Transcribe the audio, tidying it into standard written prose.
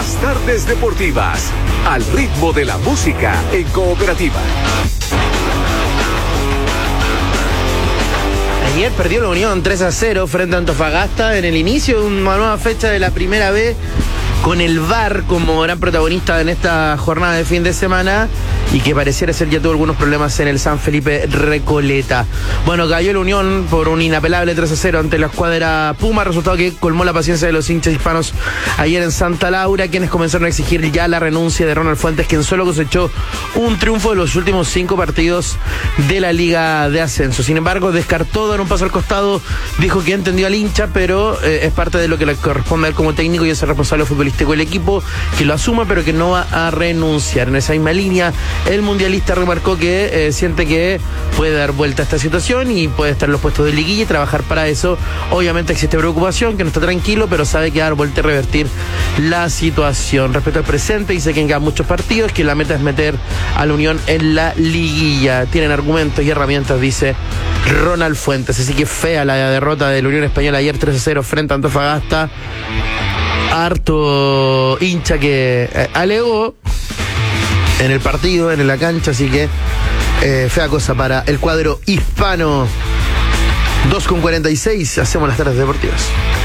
Las tardes deportivas, al ritmo de la música en Cooperativa. Ayer perdió la Unión 3-0 frente a Antofagasta en el inicio de una nueva fecha de la Primera B, con el VAR como gran protagonista en esta jornada de fin de semana, y que pareciera ser ya tuvo algunos problemas en el San Felipe Recoleta. Bueno, cayó la Unión por un inapelable 3-0 ante la escuadra Puma, resultado que colmó la paciencia de los hinchas hispanos ayer en Santa Laura, quienes comenzaron a exigir ya la renuncia de Ronald Fuentes, quien solo cosechó un triunfo de los últimos 5 partidos de la Liga de Ascenso. Sin embargo, descartó dar un paso al costado, dijo que entendió al hincha, pero es parte de lo que le corresponde a él como técnico y es el responsable futbolístico del equipo, que lo asuma, pero que no va a renunciar. En esa misma línea, el mundialista remarcó que siente que puede dar vuelta a esta situación y puede estar en los puestos de liguilla y trabajar para eso. Obviamente existe preocupación, que no está tranquilo, pero sabe que dar vuelta y revertir la situación. Respecto al presente, dice que quedan muchos partidos, que la meta es meter a la Unión en la liguilla. Tienen argumentos y herramientas, dice Ronald Fuentes. Así que fea la derrota de la Unión Española ayer 3-0 frente a Antofagasta. Harto hincha que alegó en el partido, en la cancha, así que fea cosa para el cuadro hispano. 2:46, hacemos las tardes deportivas.